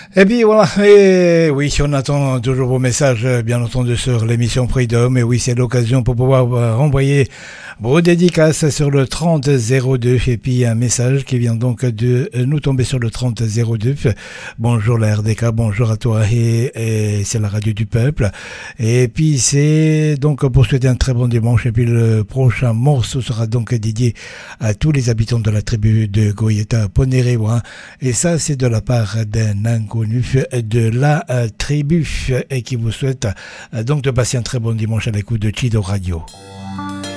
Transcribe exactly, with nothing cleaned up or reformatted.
Et puis voilà, et oui, on attend toujours vos messages, bien entendu, sur l'émission Freedom. Et oui, c'est l'occasion pour pouvoir envoyer vos dédicaces sur le trente zéro deux. Et puis un message qui vient donc de nous tomber sur le trente zéro deux. Bonjour la R D K, bonjour à toi, et, et c'est la radio du peuple. Et puis c'est donc pour souhaiter un très bon dimanche. Et puis le prochain morceau sera donc dédié à tous les habitants de la tribu de Goyeta Ponerewa. Et ça, c'est de la part d'un inconnu de la euh, tribu, et qui vous souhaite euh, donc de passer un très bon dimanche à l'écoute de Chido Radio.